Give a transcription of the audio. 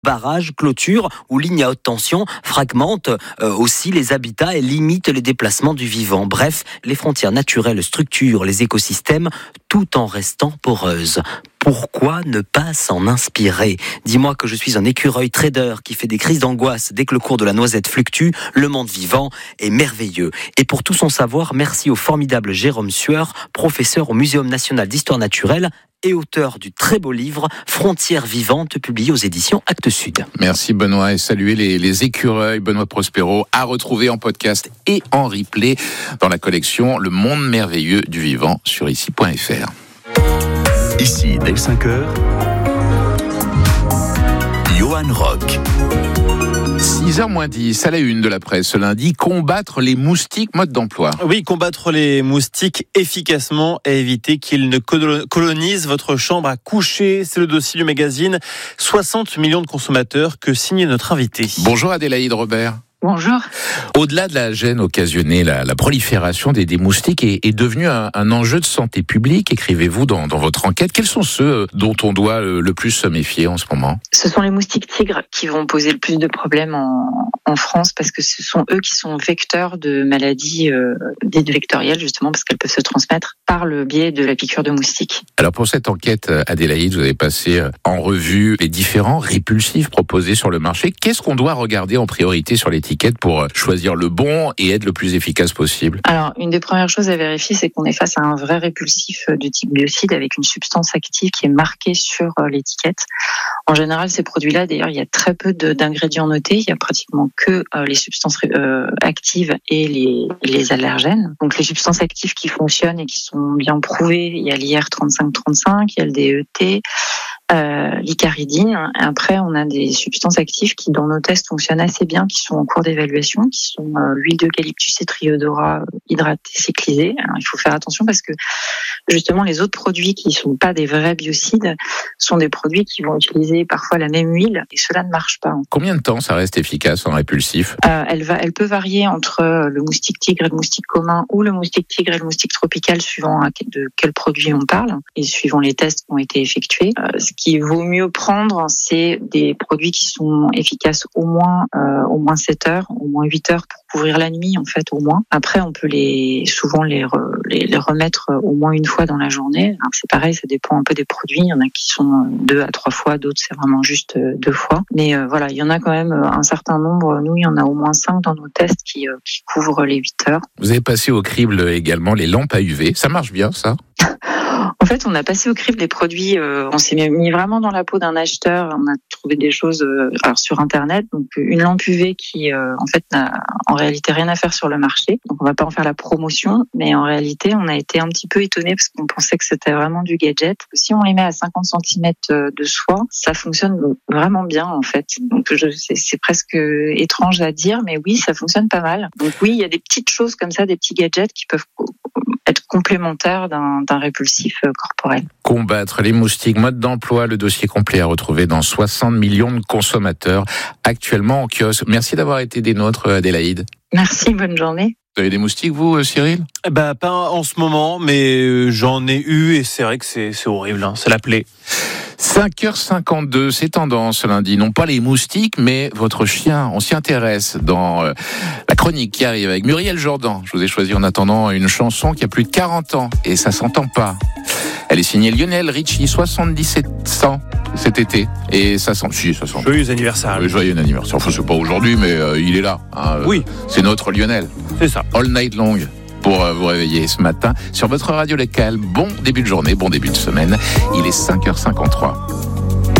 Barrages, clôtures ou lignes à haute tension fragmentent aussi les habitats et limitent les déplacements du vivant. Bref, les frontières naturelles structurent les écosystèmes tout en restant poreuses. Pourquoi ne pas s'en inspirer ? Dis-moi que je suis un écureuil trader qui fait des crises d'angoisse dès que le cours de la noisette fluctue. Le monde vivant est merveilleux. Et pour tout son savoir, merci au formidable Jérôme Sueur, professeur au Muséum national d'histoire naturelle et auteur du très beau livre Frontières vivantes, publié aux éditions Actes Sud. Merci Benoît, et saluez les écureuils. Benoît Prospero à retrouver en podcast et en replay dans la collection Le Monde merveilleux du vivant sur ici.fr. Ici, dès 5h, Johan Rock. 6h-10, à la une de la presse ce lundi, combattre les moustiques, mode d'emploi. Oui, combattre les moustiques efficacement et éviter qu'ils ne colonisent votre chambre à coucher. C'est le dossier du magazine 60 millions de consommateurs que signe notre invité. Bonjour Adélaïde Robert. Bonjour. Au-delà de la gêne occasionnée, la prolifération des moustiques est devenue un enjeu de santé publique, écrivez-vous dans votre enquête. Quels sont ceux dont on doit le plus se méfier en ce moment ? Ce sont les moustiques tigres qui vont poser le plus de problèmes en France, parce que ce sont eux qui sont vecteurs de maladies dites vectorielles, justement parce qu'elles peuvent se transmettre par le biais de la piqûre de moustiques. Alors pour cette enquête, Adélaïde, vous avez passé en revue les différents répulsifs proposés sur le marché. Qu'est-ce qu'on doit regarder en priorité sur l'étiquette pour choisir le bon et être le plus efficace possible ? Alors, une des premières choses à vérifier, c'est qu'on est face à un vrai répulsif de type biocide avec une substance active qui est marquée sur l'étiquette. En général, ces produits-là, d'ailleurs, il y a très peu d'ingrédients notés. Il y a pratiquement que les substances actives et les allergènes. Donc, les substances actives qui fonctionnent et qui sont bien prouvées, il y a l'IR3535, il y a le DET, l'icaridine. Après, on a des substances actives qui, dans nos tests, fonctionnent assez bien, qui sont en cours d'évaluation, qui sont l'huile d'eucalyptus et triodora hydratée cyclisée. Alors, il faut faire attention parce que, justement, les autres produits qui ne sont pas des vrais biocides sont des produits qui vont utiliser parfois la même huile et cela ne marche pas. Combien de temps ça reste efficace en répulsif ? Elle peut varier entre le moustique tigre et le moustique commun ou le moustique tigre et le moustique tropical suivant de quel produit on parle et suivant les tests qui ont été effectués. Ce qu'il vaut mieux prendre, c'est des produits qui sont efficaces au moins 7 heures, au moins 8 heures pour couvrir la nuit, en fait, au moins. Après, on peut souvent les remettre au moins une fois dans la journée. Alors, c'est pareil, ça dépend un peu des produits. Il y en a qui sont 2 à 3 fois, d'autres c'est vraiment juste 2 fois. Mais voilà, il y en a quand même un certain nombre. Nous, il y en a au moins 5 dans nos tests qui couvrent les 8 heures. Vous avez passé au crible également les lampes à UV. Ça marche bien, ça ? En fait, on a passé au crible les produits, on s'est mis vraiment dans la peau d'un acheteur. On a trouvé des choses sur Internet. Donc, une lampe UV qui, en fait, n'a en réalité rien à faire sur le marché. Donc, on va pas en faire la promotion. Mais en réalité, on a été un petit peu étonnés parce qu'on pensait que c'était vraiment du gadget. Si on les met à 50 cm de soie, ça fonctionne vraiment bien, en fait. Donc, c'est presque étrange à dire, mais oui, ça fonctionne pas mal. Donc, oui, il y a des petites choses comme ça, des petits gadgets qui peuvent être complémentaires d'un répulsif corporel. Combattre les moustiques, mode d'emploi, le dossier complet à retrouver dans 60 millions de consommateurs actuellement en kiosque. Merci d'avoir été des nôtres, Adélaïde. Merci, bonne journée. Vous avez des moustiques, vous, Cyril ? Pas en ce moment, mais j'en ai eu et c'est vrai que c'est horrible, c'est la plaie. 5h52, c'est tendance lundi. Non pas les moustiques, mais votre chien. On s'y intéresse dans la chronique qui arrive avec Muriel Jourdan. Je vous ai choisi en attendant une chanson qui a plus de 40 ans et ça s'entend pas. Elle est signée Lionel Richie, 77 ans cet été. Et ça sent... Si, ça sent... Joyeux anniversaire. Joyeux anniversaire. Enfin, c'est pas aujourd'hui, mais il est là. Oui. C'est notre Lionel. C'est ça. All night long pour vous réveiller ce matin sur votre radio locale. Bon début de journée, bon début de semaine. Il est 5h53.